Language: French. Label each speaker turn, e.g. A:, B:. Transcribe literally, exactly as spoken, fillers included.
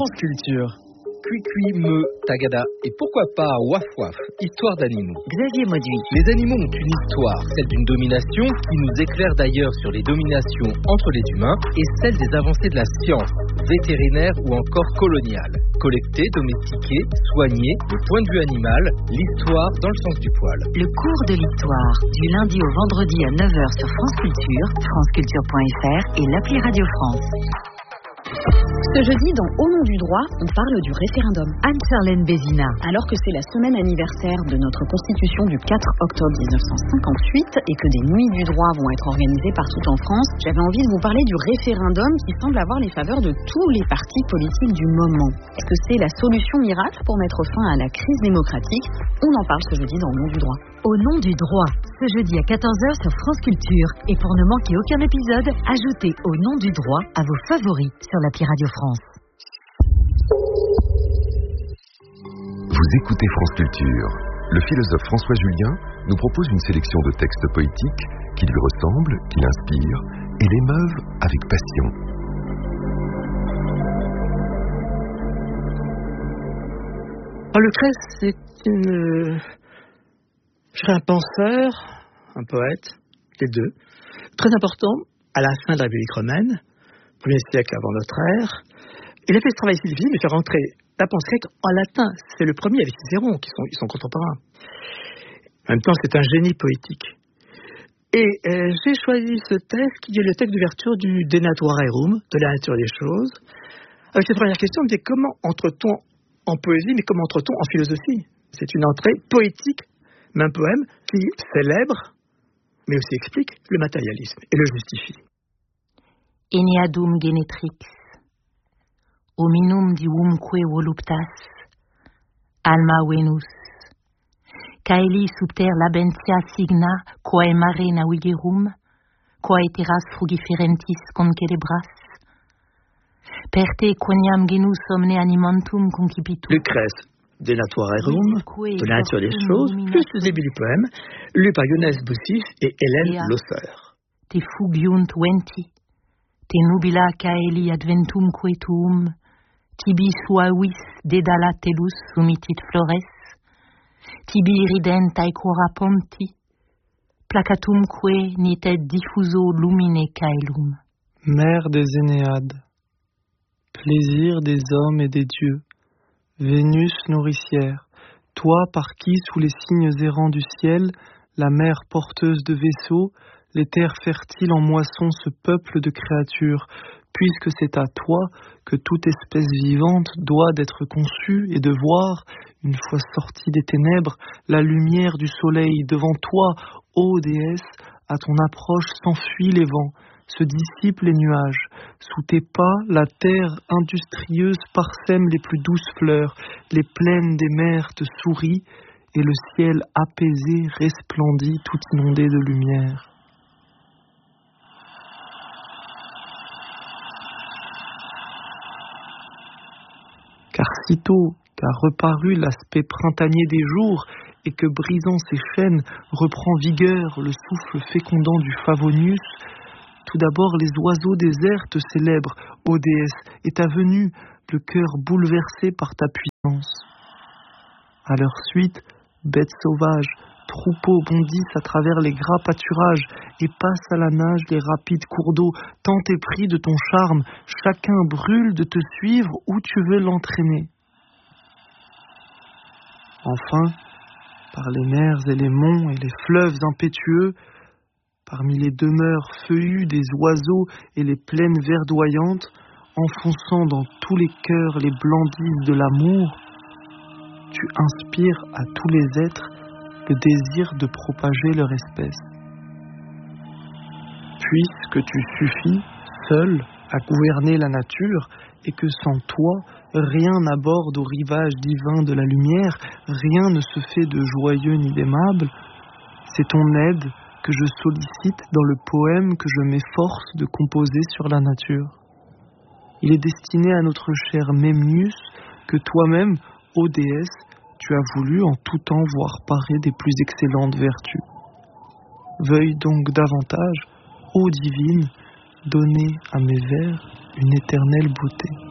A: France Culture. Cui-cui, me, tagada et pourquoi pas waf-waf, histoire d'animaux.
B: Xavier Mauduit.
A: Les animaux ont une histoire, celle d'une domination qui nous éclaire d'ailleurs sur les dominations entre les humains et celle des avancées de la science, vétérinaire ou encore coloniale. Collecter, domestiquer, soigner, le point de vue animal, l'histoire dans le sens du poil.
B: Le cours de l'histoire, du lundi au vendredi à neuf heures sur France Culture, franceculture point f r et l'appli Radio France.
C: Ce jeudi, dans Au nom du droit, on parle du référendum.
B: Anne-Charlène Bézina.
C: Alors que c'est la semaine anniversaire de notre Constitution du quatre octobre dix-neuf cent cinquante-huit et que des nuits du droit vont être organisées partout en France, j'avais envie de vous parler du référendum qui semble avoir les faveurs de tous les partis politiques du moment. Est-ce que c'est la solution miracle pour mettre fin à la crise démocratique? On en parle ce jeudi dans Au nom du droit.
B: Au nom du droit, ce jeudi à quatorze heures sur France Culture. Et pour ne manquer aucun épisode, ajoutez Au nom du droit à vos favoris sur l'appli Radio France.
D: Vous écoutez France Culture. Le philosophe François Julien nous propose une sélection de textes poétiques qui lui ressemblent, qui l'inspirent et l'émeuvent avec passion.
E: Alors, Lucrèce, c'est une, je dirais un penseur, un poète, les deux, très important à la fin de la République romaine, premier siècle avant notre ère. Il a fait ce travail si difficile de faire rentrer la pensée grecque en latin. C'est le premier avec Cicéron, qui sont, ils sont contemporains. En même temps, c'est un génie poétique. Et euh, j'ai choisi ce texte qui est le texte d'ouverture du De Natura Rerum, de la nature des choses. Avec cette première question, on me dit comment entre-t-on en poésie, mais comment entre-t-on en philosophie? C'est une entrée poétique, mais un poème qui célèbre, mais aussi explique le matérialisme et le justifie.
F: Eneadum genetrix, hominum divumque voluptas, alma venus, caeli subter labentia signa, quae mare navigerum, quae terras frugiferentis concelebras, per te quoniam genus omne animantum concipitur.
E: Lucrèce, De Natura Rerum, de la nature des choses, plus le début du poème, lu par Younes Boussif et Hélène Losseur.
F: Te fugiunt venti, te nubila caeli adventumque tuum, tibi suavis dedala telus sumitit flores, tibi ridentae cora ponti, placatumque nitet diffuso lumine caelum.
G: Mère des Énéades, plaisir des hommes et des dieux, Vénus nourricière, toi par qui, sous les signes errants du ciel, la mer porteuse de vaisseaux, les terres fertiles en moisson ce peuple de créatures, puisque c'est à toi que toute espèce vivante doit d'être conçue et de voir, une fois sortie des ténèbres, la lumière du soleil devant toi, ô déesse, à ton approche s'enfuient les vents, se dissipent les nuages. Sous tes pas, la terre industrieuse parsème les plus douces fleurs, les plaines des mers te sourient, et le ciel apaisé resplendit tout inondé de lumière. Car sitôt qu'a reparu l'aspect printanier des jours, et que brisant ses chaînes reprend vigueur le souffle fécondant du Favonius, tout d'abord les oiseaux des airs te célèbrent, ô déesse, et ta venue, le cœur bouleversé par ta puissance. À leur suite, bêtes sauvages, troupeaux bondissent à travers les gras pâturages et passent à la nage les rapides cours d'eau, tant épris de ton charme, chacun brûle de te suivre où tu veux l'entraîner. Enfin, par les mers et les monts et les fleuves impétueux, parmi les demeures feuillues des oiseaux et les plaines verdoyantes, enfonçant dans tous les cœurs les blandises de l'amour, tu inspires à tous les êtres le désir de propager leur espèce. Puisque tu suffis, seul, à gouverner la nature, et que sans toi, rien n'aborde au rivage divin de la lumière, rien ne se fait de joyeux ni d'aimable, c'est ton aide que je sollicite dans le poème que je m'efforce de composer sur la nature. Il est destiné à notre cher Memnius, que toi-même, ô déesse, tu as voulu en tout temps voir parer des plus excellentes vertus. Veuille donc davantage, ô divine, donner à mes vers une éternelle beauté.